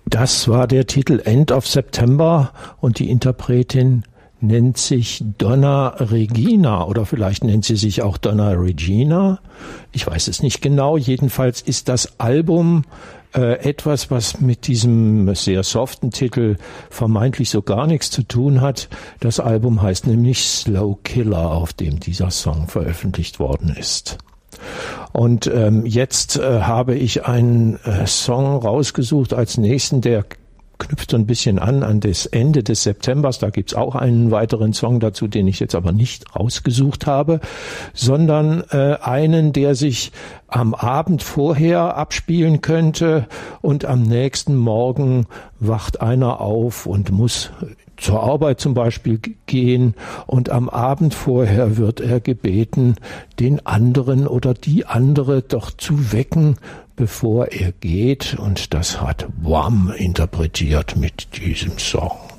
Das war der Titel End of September und die Interpretin nennt sich Donna Regina oder vielleicht nennt sie sich auch Donna Regina. Ich weiß es nicht genau. Jedenfalls ist das Album etwas, was mit diesem sehr soften Titel vermeintlich so gar nichts zu tun hat. Das Album heißt nämlich Slow Killer, auf dem dieser Song veröffentlicht worden ist. Und jetzt habe ich einen Song rausgesucht als nächsten, der knüpft so ein bisschen an das Ende des Septembers. Da gibt's auch einen weiteren Song dazu, den ich jetzt aber nicht rausgesucht habe, sondern einen, der sich am Abend vorher abspielen könnte und am nächsten Morgen wacht einer auf und muss zur Arbeit zum Beispiel gehen und am Abend vorher wird er gebeten, den anderen oder die andere doch zu wecken, bevor er geht, und das hat Wham interpretiert mit diesem Song.